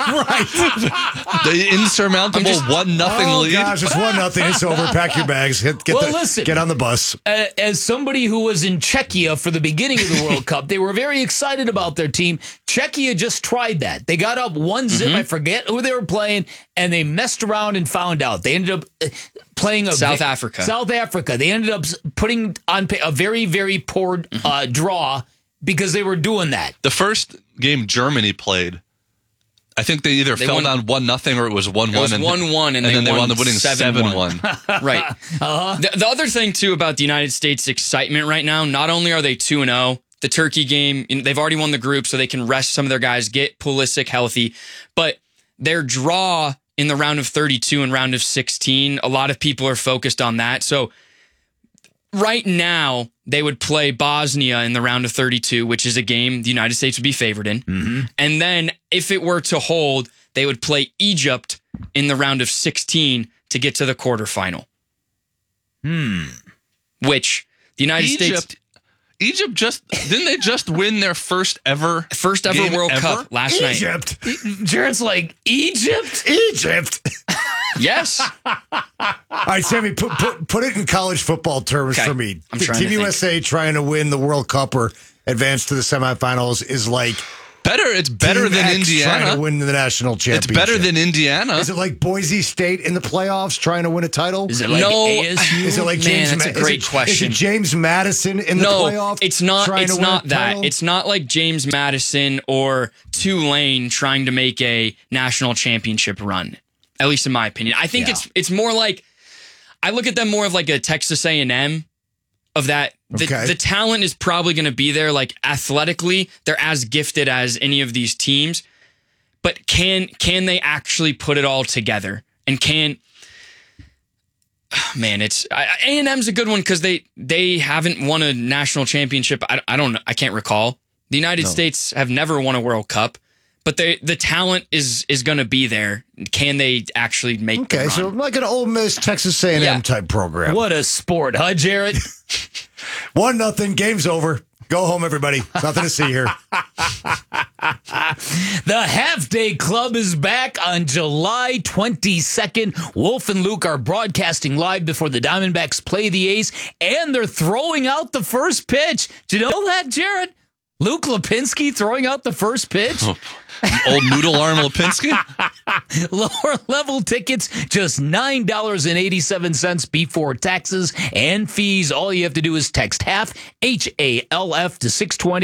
The insurmountable 1-0 lead. Oh, gosh, it's 1-0. It's over. Pack your bags. Get on the bus. As somebody who was in Czechia for the beginning of the World Cup, they were very excited about their team. Czechia just tried that. They got up 1-0. I forget who they were playing, and they messed around and found out. They ended up playing South Africa. They ended up putting on a very, very poor draw because they were doing that. The first game Germany played, I think they fell down 1-0 or it was 1-1. It was 1-1, and then they wound up winning 7-1. Right. The other thing, too, about the United States' excitement right now, not only are they 2-0, the Turkey game, they've already won the group, so they can rest some of their guys, get Pulisic healthy, but their draw in the round of 32 and round of 16, a lot of people are focused on that. So right now, they would play Bosnia in the round of 32, which is a game the United States would be favored in. Mm-hmm. And then if it were to hold, they would play Egypt in the round of 16 to get to the quarterfinal. Which the United States... Egypt didn't they just win their first ever World Cup last night? Jared's like, Egypt? Yes. All right, Sammy, put it in college football terms for me. Team USA trying to win the World Cup or advance to the semifinals is like It's better than Indiana trying to win the national championship. It's better than Indiana. Is it like Boise State in the playoffs trying to win a title? Is it like ASU? Is it like James? That's a great question. Is it James Madison in the playoffs? It's not. It's not that. Title? It's not like James Madison or Tulane trying to make a national championship run. At least in my opinion, I think it's more like I look at them more of like a Texas A&M. Of that, the talent is probably going to be there. Like athletically, they're as gifted as any of these teams. But can they actually put it all together? And it's A&M's a good one because they haven't won a national championship. I don't know. I can't recall. The United States have never won a World Cup. But the talent is going to be there. Can they actually make the run? So like an Ole Miss, Texas A&M type program. What a sport, huh, Jared? 1-0, game's over. Go home, everybody. Nothing to see here. The Half Day Club is back on July 22nd. Wolf and Luke are broadcasting live before the Diamondbacks play the A's, and they're throwing out the first pitch. Did you know that, Jared? Luke Lipinski throwing out the first pitch. Old noodle arm Lipinski. Lower level tickets, just $9.87 before taxes and fees. All you have to do is text HALF, HALF to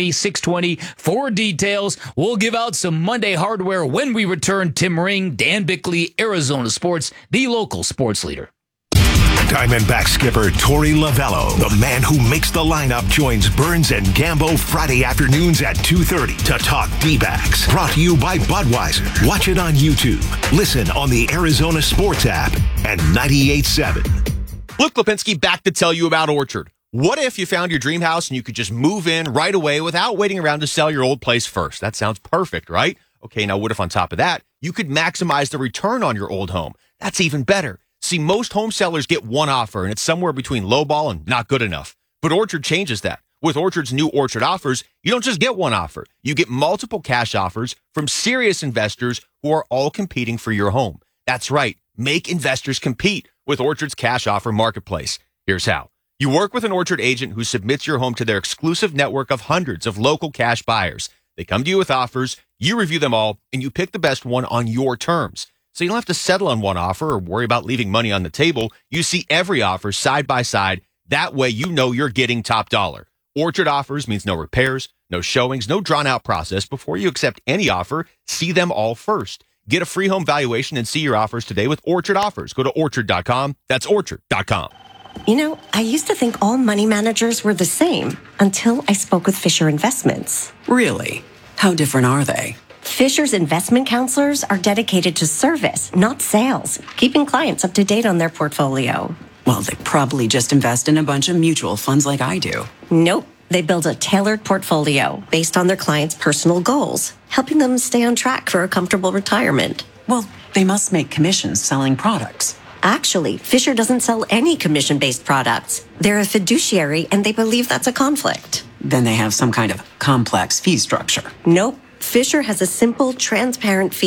620 for details. We'll give out some Monday hardware when we return. Tim Ring, Dan Bickley, Arizona Sports, the local sports leader. Diamondback skipper Torey Lovello, the man who makes the lineup, joins Burns and Gambo Friday afternoons at 2:30 to talk D-backs. Brought to you by Budweiser. Watch it on YouTube. Listen on the Arizona Sports app and 98.7. Luke Lipinski back to tell you about Orchard. What if you found your dream house and you could just move in right away without waiting around to sell your old place first? That sounds perfect, right? Okay, now what if on top of that, you could maximize the return on your old home? That's even better. See, most home sellers get one offer, and it's somewhere between lowball and not good enough. But Orchard changes that. With Orchard's new Orchard offers, you don't just get one offer. You get multiple cash offers from serious investors who are all competing for your home. That's right. Make investors compete with Orchard's cash offer marketplace. Here's how. You work with an Orchard agent who submits your home to their exclusive network of hundreds of local cash buyers. They come to you with offers, you review them all, and you pick the best one on your terms. So you don't have to settle on one offer or worry about leaving money on the table. You see every offer side by side. That way you know you're getting top dollar. Orchard offers means no repairs, no showings, no drawn-out process. Before you accept any offer, see them all first. Get a free home valuation and see your offers today with Orchard Offers. Go to Orchard.com. That's Orchard.com. You know, I used to think all money managers were the same until I spoke with Fisher Investments. Really? How different are they? Fisher's investment counselors are dedicated to service, not sales, keeping clients up to date on their portfolio. Well, they probably just invest in a bunch of mutual funds like I do. Nope. They build a tailored portfolio based on their clients' personal goals, helping them stay on track for a comfortable retirement. Well, they must make commissions selling products. Actually, Fisher doesn't sell any commission-based products. They're a fiduciary, and they believe that's a conflict. Then they have some kind of complex fee structure. Nope. Fisher has a simple, transparent fee